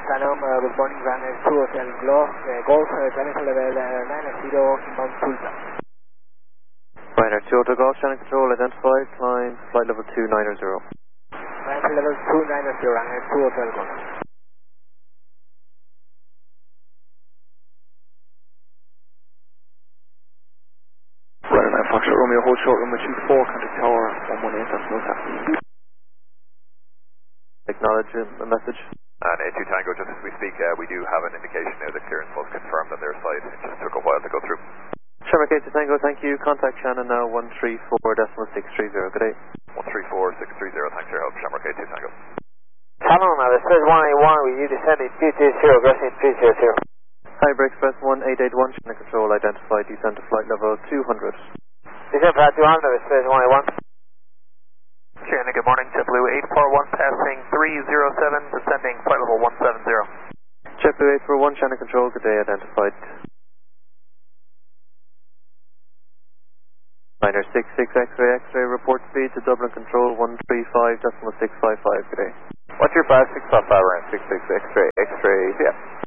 Shalom, good morning, runner 2 Hotel Golf, channel level 9 at 0, inbound Tulsa. Ryanair 2 Hotel Golf, channel control identified, climb, flight level 290. Flight level 290, Ryanair 2 Hotel Golf. Ryanair Foxtrot Romeo, hold short, runway 24, contact tower 118, that's no tap. Acknowledge the message. And A2 Tango, just as we speak, we do have an indication now that clearance was confirmed on their side. It just took a while to go through. Shamrock A2 Tango, thank you. Contact Shannon now 134.630. Good day. 134.630, thanks for your help. Shamrock A2 Tango. Shalom, this is 181 with you descending 220, crossing 300. Hi, Break Express 1881, channel control identified, descend to flight level 200. Descend flight 200, this is 181. Shannon, good morning. JetBlue 841 passing 307, descending flight level 170. JetBlue 841, channel control, good day, identified. Ryanair 66 X-ray, X-ray, report speed to Dublin control 135.655, good day. What's your 5655 Ryanair 66 X-ray, X-ray, yeah.